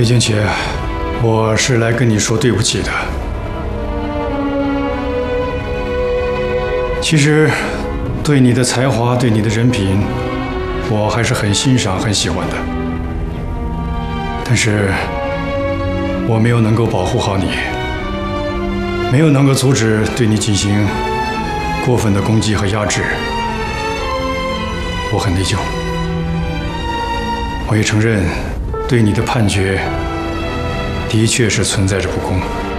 李静琪，我是来跟你说对不起的。其实，对你的才华，对你的人品，我还是很欣赏、很喜欢的。但是，我没有能够保护好你，没有能够阻止对你进行过分的攻击和压制，我很内疚。我也承认，对你的判决的确是存在着不公。